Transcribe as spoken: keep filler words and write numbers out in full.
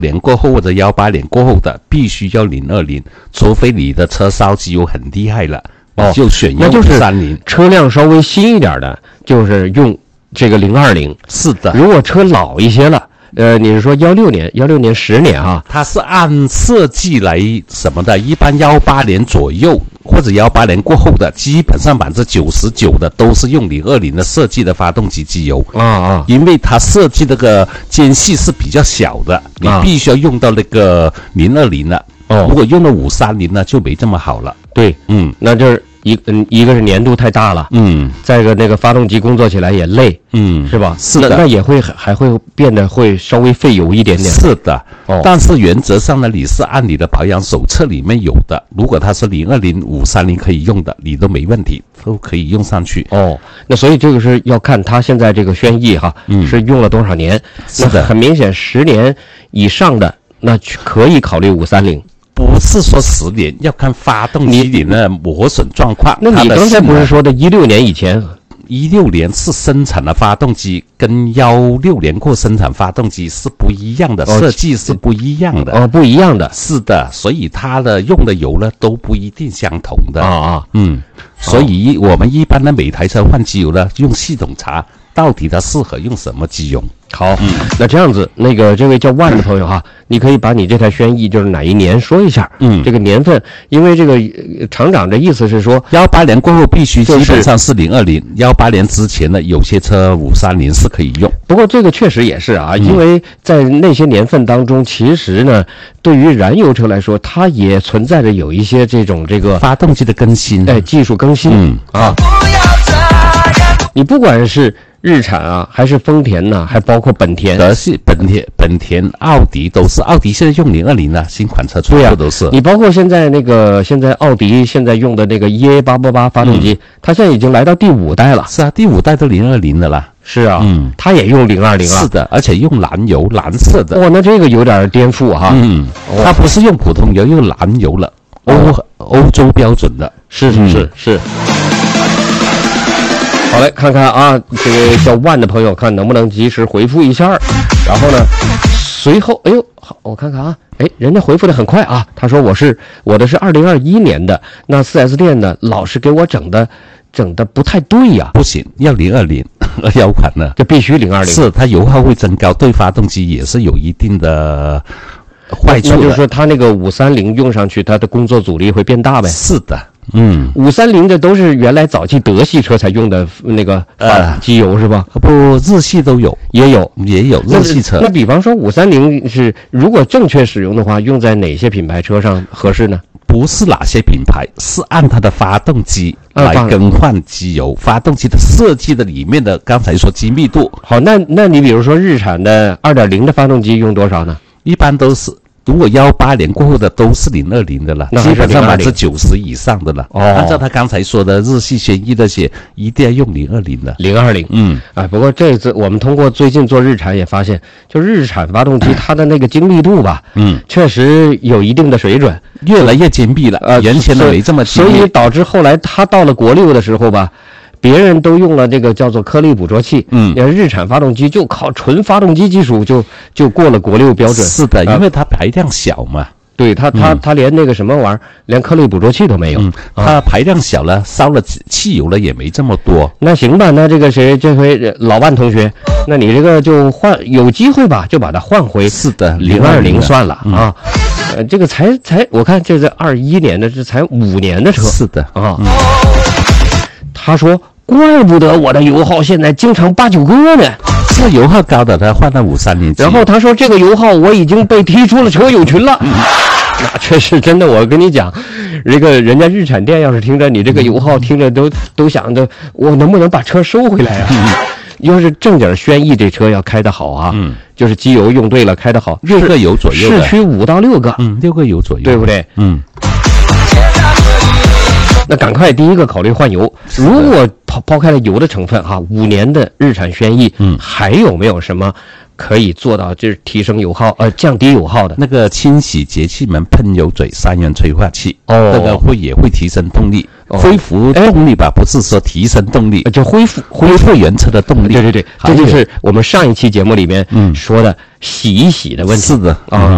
年过后或者幺八年过后的，必须要零二零，除非你的车烧机油很厉害了，哦，就选用五三零。 车辆稍微新一点的，就是用这个零二零。 是的， 如果车老一些了。呃，你是说幺六年、幺六年、十年啊？ 它是按设计来什么的？一般幺八年左右或者幺八年过后的，基本上百分之九十九的都是用零二零的设计的发动机机油啊啊， 因为它设计那个间隙是比较小的，你必须要用到那个零二零了。哦，如果用了五三零呢，就没这么好了。 对，嗯，那就是一嗯，一个是粘度太大了，嗯，再一个那个发动机工作起来也累，嗯，是吧？ 是的， 那, 那也会还会变得会稍微费油一点点。 是的，哦，但是原则上呢，你是按你的保养手册里面有的，如果它是零二零、五三零可以用的，你都没问题，都可以用上去。 哦，那所以这个是要看它现在这个轩逸哈，嗯，是用了多少年？ 是的， 很明显十年以上的，那可以考虑五三零。 不是说十年，要看发动机里的磨损状况。 那你刚才不是说的一六年以前？ 一六年是生产的发动机，跟幺六年过生产发动机是不一样的，设计是不一样的。 哦，不一样的。 是的，所以它的用的油呢都不一定相同的。 啊啊， 嗯，所以我们一般的每台车换机油呢，用系统查到底它适合用什么机油。 好，嗯，那这样子，那个这位叫万的朋友哈，你可以把你这台轩逸就是哪一年说一下，嗯，这个年份，因为这个呃厂长的意思是说， 幺八年过后必须基本上是零二零，幺八年之前的有些车五三零是可以用。 不过这个确实也是啊，因为在那些年份当中，其实呢，对于燃油车来说，它也存在着有一些这种这个发动机的更新， 哎，技术更新，嗯啊，你不管是日产啊，还是丰田呐、啊，还包括本田、 德系、本田、本田、奥迪都是。奥迪现在用零二零了，新款车全部都是。 你包括现在那个现在奥迪现在用的那个 E A 八八八发动机，嗯、它现在已经来到第五代了。 是啊，第五代都零二零的啦。 是啊，嗯，它也用零二零了。 是的，而且用燃油，蓝色的。 哇，那这个有点颠覆哈。 嗯，哦、它不是用普通油，用燃油了，欧、哦、欧洲标准的。 是是是、嗯、是。好，来看看啊，这位叫万的朋友，看能不能及时回复一下。然后呢，随后，哎呦，好，我看看啊，哎，人家回复的很快啊。他说我是我的是二零二一年的，那 四 S 店呢老是给我整的整的不太对呀、啊， 不行，要零二零二幺款呢， 就必须零二零。 是，它油耗会增高，对发动机也是有一定的坏处的。 那就是说，它那个五三零用上去，它的工作阻力会变大呗？ 是的。嗯， 五三零的都是原来早期德系车才用的那个呃机油是吧？ 不，日系都有， 也有也有日系车。 那, 那比方说五三零是如果正确使用的话，用在哪些品牌车上合适呢？ 不是哪些品牌，是按它的发动机来更换机油，啊、发动机的设计的里面的刚才说精密度。 好，那那你比如说日产的二点零的发动机用多少呢？ 一般都是。如果幺八年过后的都是零二零的了，基本上百分之九十以上的了。哦，按照他刚才说的日系轩逸那些，一定要用零二零的。 零二零，嗯，哎，不过这次我们通过最近做日产也发现，就日产发动机它的那个精密度吧，嗯，确实有一定的水准， 越来越精密了。呃，原先的没这么精密， 所以导致后来它到了国六的时候吧。别人都用了这个叫做颗粒捕捉器，嗯，日产发动机就靠纯发动机技术就就过了国六标准。 是的，因为它排量小嘛。 对它，它它连那个什么玩意儿，连颗粒捕捉器都没有。嗯， 它排量小了，烧了汽油了也没这么多。 那行吧，那这个谁，这回老万同学，那你这个就换有机会吧，就把它换回是的零二零算了啊。呃，这个才才我看这是二一年的，这才五年的车。 是的啊。他说。怪不得我的油耗现在经常八九个呢， 是油耗高的，他换到五三零。 然后他说这个油耗我已经被踢出了车友群了。嗯、那确实真的，我跟你讲，这个人家日产店要是听着你这个油耗，听着都都想着我能不能把车收回来啊？嗯、要是正经轩逸这车要开得好啊，嗯，就是机油用对了，开得好， 六个油左右的， 市区五到六个， 嗯，六个油左右， 对不对？ 嗯。 那赶快第一个考虑换油。如果抛抛开了油的成分哈，五年的日产轩逸，嗯，还有没有什么可以做到就是提升油耗呃降低油耗的？ 那个清洗节气门喷油嘴三元催化器，哦，那个会也会提升动力，哦、恢复动力吧，不是说提升动力， 就恢复恢复原车的动力。 对对对，这就是我们上一期节目里面嗯说的洗一洗的问题。 是的啊。